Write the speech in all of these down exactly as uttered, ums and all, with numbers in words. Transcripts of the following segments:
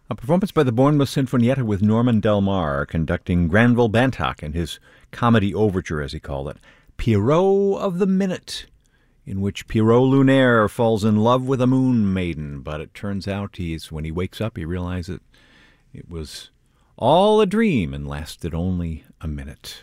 A performance by the Bournemouth Sinfonietta with Norman Del Mar conducting Granville Bantock in his comedy overture, as he called it, Pierrot of the Minute, in which Pierrot Lunaire falls in love with a moon maiden, but it turns out he's when he wakes up, he realizes it was all a dream and lasted only a minute.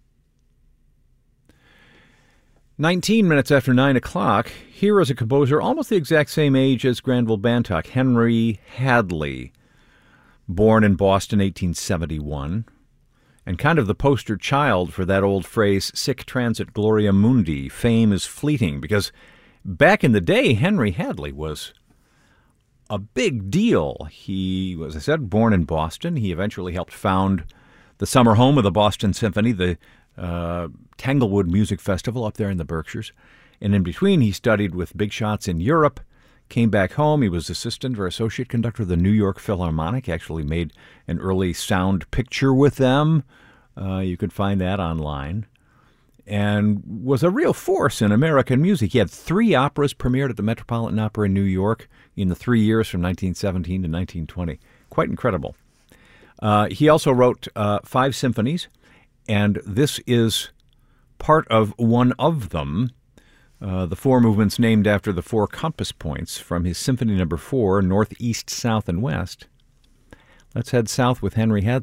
Nineteen minutes after nine o'clock, here is a composer almost the exact same age as Granville Bantock, Henry Hadley, born in Boston, eighteen seventy-one, and kind of the poster child for that old phrase, sic transit gloria mundi, fame is fleeting, because back in the day, Henry Hadley was a big deal. He was, as I said, born in Boston. He eventually helped found the summer home of the Boston Symphony, the uh, Tanglewood Music Festival up there in the Berkshires. And in between, he studied with big shots in Europe, came back home. He was assistant or associate conductor of the New York Philharmonic, actually made an early sound picture with them. Uh, you could find that online. And was a real force in American music. He had three operas premiered at the Metropolitan Opera in New York in the three years from nineteen seventeen to nineteen twenty. Quite incredible. Uh, he also wrote uh, five symphonies, and this is part of one of them, uh, the four movements named after the four compass points from his Symphony Number Four, North, East, South, and West. Let's head south with Henry Hadley.